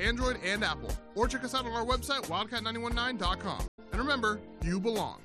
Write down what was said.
Android and Apple. Or check us out on our website, wildcat919.com. And remember, you belong.